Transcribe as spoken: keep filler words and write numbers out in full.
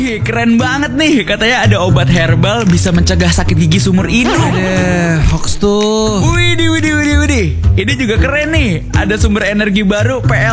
Ih, keren banget nih, katanya ada obat herbal bisa mencegah sakit gigi seumur hidup. Ada hoax tuh. Widih, widih, widih, widih. Ini juga keren nih, ada sumber energi baru P L